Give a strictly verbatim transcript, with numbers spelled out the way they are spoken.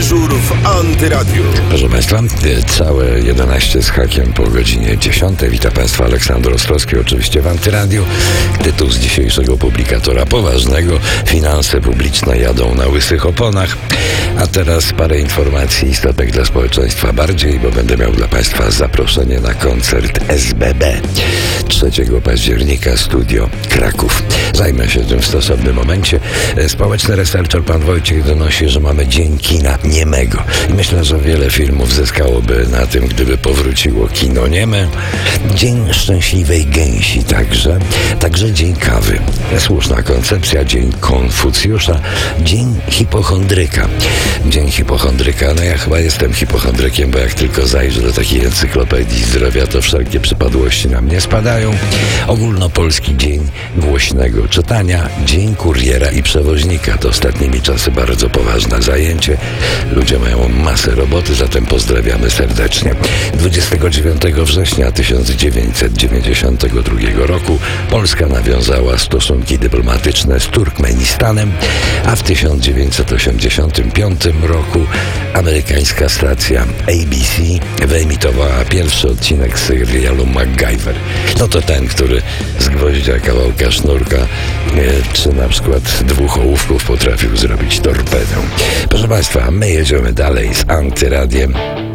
Dyżur w Antyradiu. Proszę Państwa, całe jedenaście z hakiem po godzinie dziesiątej. Witam Państwa, Aleksander Ostrowski, oczywiście w Antyradiu. Tytuł z dzisiejszego publikatora poważnego. Finanse publiczne jadą na łysych oponach. A teraz parę informacji istotnych dla społeczeństwa bardziej, bo będę miał dla Państwa zaproszenie na koncert S B B. trzeciego października, Studio Kraków. Zajmę się tym w stosownym momencie. Społeczny researcher pan Wojciech donosi, że mamy Dzień Kina Niemego. I myślę, że wiele filmów zyskałoby na tym, gdyby powróciło kino nieme. Dzień Szczęśliwej Gęsi także. Także Dzień Kawy. Słuszna koncepcja. Dzień Konfucjusza. Dzień Hipochondryka. Dzień Hipochondryka. No ja chyba jestem hipochondrykiem, bo jak tylko zajrzę do takiej encyklopedii zdrowia, to wszelkie przypadłości na mnie spadają. Ogólnopolski Dzień Głośnego Czytania. Dzień Kuriera i Przewoźnika. To ostatnimi czasy bardzo poważne zajęcie. Ludzie mają masę roboty, zatem pozdrawiamy serdecznie. dwudziestego dziewiątego września tysiąc dziewięćset dziewięćdziesiątego drugiego roku Polska nawiązała stosunki dyplomatyczne z Turkmenistanem, a w tysiąc dziewięćset osiemdziesiątym piątym roku amerykańska stacja A B C wyemitowała pierwszy odcinek serialu MacGyver. No to ten, który z gwoździa, kawałka sznurka czy na przykład dwóch ołówków potrafił zrobić torpedę. Proszę Państwa, my jedziemy dalej z Antyradiem.